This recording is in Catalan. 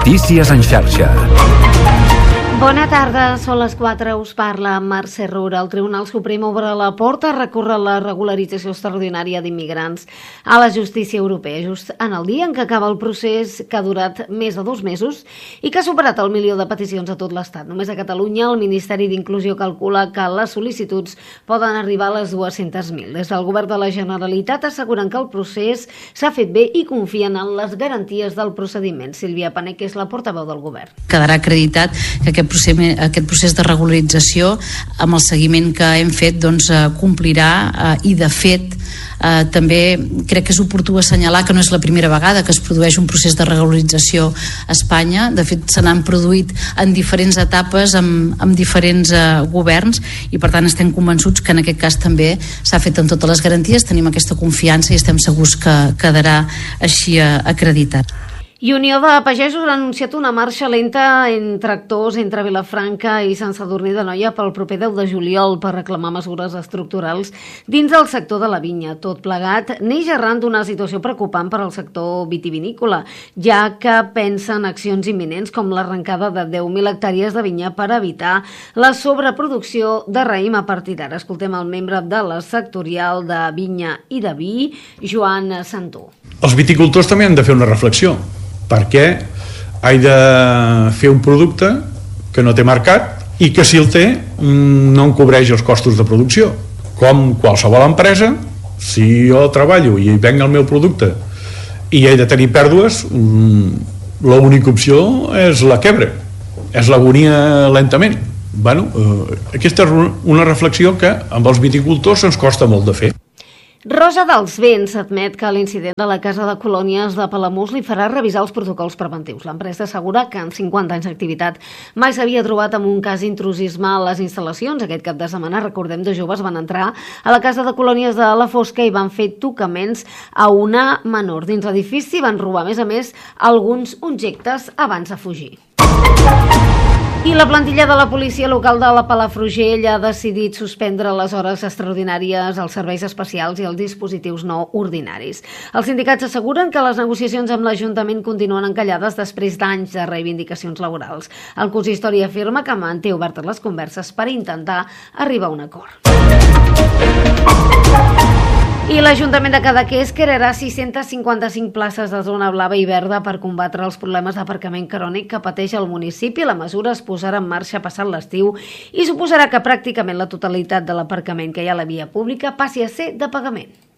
Notícies en xarxa. Bona tarda, són les 4, us parla Mercè Roura. El Tribunal Suprem obre la porta a recórrer la regularització extraordinària d'immigrants a la justícia europea, just en el dia en què acaba el procés que ha durat més de 2 mesos i que ha superat el 1.000.000 de peticions a tot l'Estat. Només a Catalunya el Ministeri d'Inclusió calcula que les sol·licituds poden arribar a les 200.000. Des del Govern de la Generalitat asseguren que el procés s'ha fet bé i confien en les garanties del procediment. Sílvia Pané, que és la portaveu del Govern. Quedarà acreditat que aquest procés de regularització, amb el seguiment que hem fet, complirà i, de fet, també crec que és oportú assenyalar que no és la primera vegada que es produeix un procés de regularització a Espanya. De fet, se n'han produït en diferents etapes amb diferents governs i, per tant, estem convençuts que en aquest cas també s'ha fet amb totes les garanties, tenim aquesta confiança i estem segurs que quedarà així acreditat. I Unió de Pagesos ha anunciat una marxa lenta en tractors entre Vilafranca i Sant Sadurní d'Anoia pel proper 10 de juliol per reclamar mesures estructurals dins del sector de la vinya. Tot plegat neix arran d'una situació preocupant per al sector vitivinícola, ja que pensa en accions imminents com l'arrencada de 10.000 hectàrees de vinya per evitar la sobreproducció de raïm a partir d'ara. Escoltem el membre de la sectorial de vinya i de vi, Joan Santó. Els viticultors també han de fer una reflexió. Per què he de fer un producte que no té mercat i que, si el té, no em cobreix els costos de producció? Com qualsevol empresa, si jo treballo i venc el meu producte i he de tenir pèrdues, l'única opció és la quebra, és l'agonia lentament. Aquesta és una reflexió que amb els viticultors ens costa molt de fer. Rosa dels Vents admet que l'incident de la Casa de Colònies de Palamós li farà revisar els protocols preventius. L'empresa assegura que en 50 anys d'activitat mai s'havia trobat amb un cas d'intrusisme a les instal·lacions. Aquest cap de setmana, recordem, 2 joves van entrar a la Casa de Colònies de la Fosca i van fer tocaments a una menor. Dins l'edifici van robar, a més, alguns objectes abans de fugir. I la plantilla de la policia local de la Palafrugell ha decidit suspendre les hores extraordinàries, els serveis especials i els dispositius no ordinaris. Els sindicats asseguren que les negociacions amb l'Ajuntament continuen encallades després d'anys de reivindicacions laborals. El consistori afirma que manté obertes les converses per intentar arribar a un acord. I l'Ajuntament de Cadaqués crearà 655 places de zona blava i verda per combatre els problemes d'aparcament crònic que pateix el municipi. La mesura es posarà en marxa passat l'estiu i suposarà que pràcticament la totalitat de l'aparcament que hi ha a la via pública passi a ser de pagament.